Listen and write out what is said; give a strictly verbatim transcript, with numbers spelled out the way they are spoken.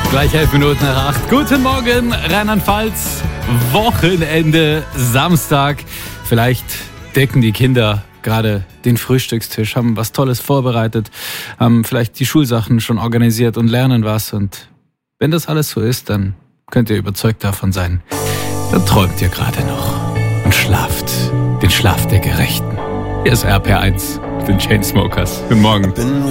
Gleich elf Minuten nach acht. Guten Morgen, Rheinland-Pfalz. Wochenende, Samstag. Vielleicht decken die Kinder gerade den Frühstückstisch, haben was Tolles vorbereitet, haben vielleicht die Schulsachen schon organisiert und lernen was. Und wenn das alles so ist, dann könnt ihr überzeugt davon sein, dann träumt ihr gerade noch und schlaft den Schlaf der Gerechten. Hier ist R P R eins, den Chainsmokers. Guten Morgen.